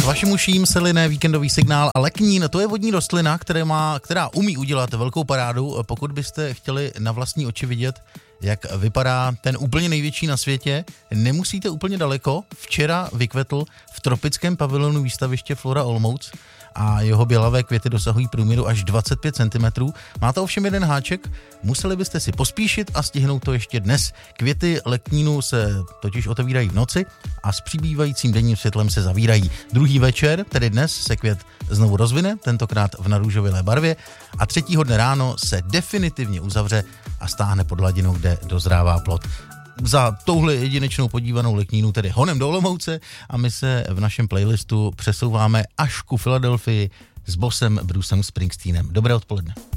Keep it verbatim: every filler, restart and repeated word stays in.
Vašim uším seliné víkendový signál a leknín, to je vodní rostlina, která, má, která umí udělat velkou parádu. Pokud byste chtěli na vlastní oči vidět, jak vypadá ten úplně největší na světě, nemusíte úplně daleko. Včera vykvetl v tropickém pavilonu výstaviště Flora Olomouc a jeho bělavé květy dosahují průměru až dvacet pět centimetrů. Má to ovšem jeden háček, museli byste si pospíšit a stihnout to ještě dnes. Květy leknínu se totiž otevírají v noci a s přibývajícím denním světlem se zavírají. Druhý večer, tedy dnes, se květ znovu rozvine, tentokrát v narůžovilé barvě, a třetího dne ráno se definitivně uzavře a stáhne pod hladinou, kde dozrává plod. Za touhle jedinečnou podívanou leknínu tedy honem do Olomouce a my se v našem playlistu přesouváme až ku Filadelfii s bossem Brucem Springsteenem. Dobré odpoledne.